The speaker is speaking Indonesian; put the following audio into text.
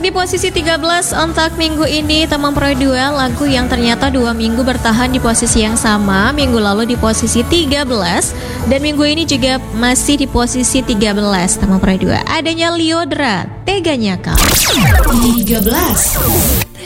Masuk di posisi 13 untuk minggu ini Teman Pro 2, lagu yang ternyata 2 minggu bertahan di posisi yang sama. Minggu lalu di posisi 13 dan minggu ini juga masih di posisi 13 Teman Pro 2. Adanya Lyodra, Teganya Kau. 13.